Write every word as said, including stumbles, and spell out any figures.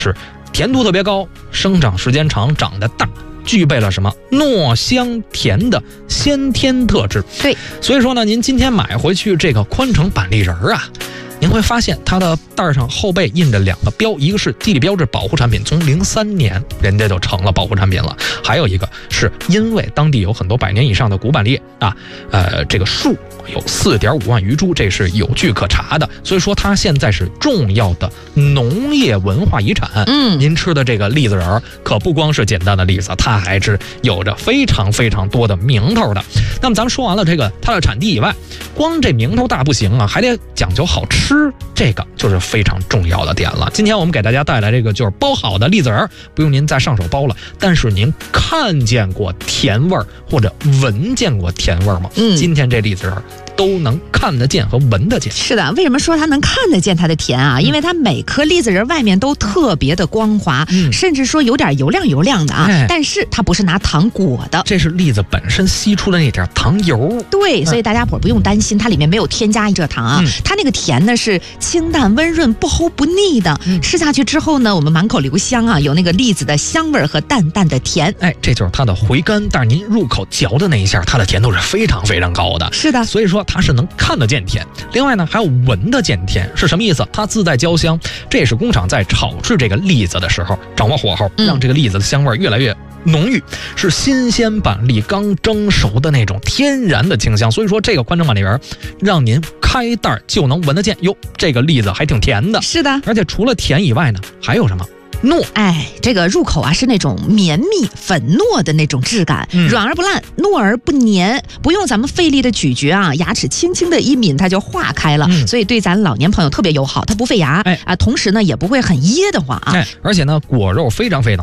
是甜度特别高，生长时间长，长得大，具备了什么糯香甜的先天特质。 对， 所以说呢，您今天买回去这个宽城板栗仁啊，您会发现它的袋上后背印着两个标，一个是地理标志保护产品，从零三年人家就成了保护产品了，还有一个是因为当地有很多百年以上的古板栗啊，呃，这个树有四点五万余株，这是有据可查的，所以说它现在是重要的农业文化遗产。 嗯， 您吃的这个栗子仁儿可不光是简单的栗子，它还是有着非常非常多的名头的。那么咱们说完了这个它的产地以外，光这名头大不行啊，还得讲究好吃，这个就是非常重要的点了。今天我们给大家带来这个就是包好的栗子仁儿，不用您再上手包了，但是您看见过甜味儿或者闻见过甜味儿吗？ 嗯， 今天这栗子仁儿都能看得见和闻得见。 是的，为什么说它能看得见它的甜啊？因为它每颗栗子仁外面都特别的光滑， 嗯、 甚至说有点油亮油亮的啊。 哎、 但是它不是拿糖裹的， 这是栗子本身吸出的那点糖油。 对，所以大家伙不用担心，它里面没有添加蔗糖啊。嗯、它那个甜呢是清淡温润、不齁不腻的，嗯、吃下去之后呢，我们满口留香啊，有那个栗子的香味和淡淡的甜。 哎，这就是它的回甘，但是您入口嚼的那一下，它的甜度是非常非常高的。 是的， 所以说它是能看得见甜，另外呢还有闻得见甜，是什么意思？它自带焦香，这也是工厂在炒制这个栗子的时候掌握火候，让这个栗子的香味越来越浓郁，是新鲜板栗刚蒸熟的那种天然的清香。所以说这个宽城板栗仁让您开袋就能闻得见，哟，这个栗子还挺甜的。 是的， 而且除了甜以外呢，还有什么？糯， 哎，这个入口啊是那种绵密粉糯的那种质感，嗯、软而不烂，糯而不黏，不用咱们费力的咀嚼啊，牙齿轻轻的一抿它就化开了，嗯、所以对咱老年朋友特别友好，它不费牙，哎啊，同时呢也不会很噎得慌啊， 哎，而且呢果肉非常非常